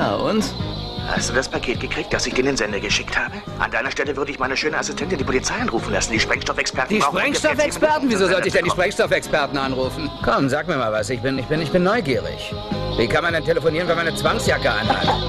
Ja, und? Hast du das Paket gekriegt, das ich dir in den Sender geschickt habe? An deiner Stelle würde ich meine schöne Assistentin die Polizei anrufen lassen. Die Sprengstoffexperten. Die Sprengstoffexperten? Wieso sollte ich denn die Sprengstoffexperten anrufen? Komm, sag mir mal was. Ich bin neugierig. Wie kann man denn telefonieren, wenn man eine Zwangsjacke anhat?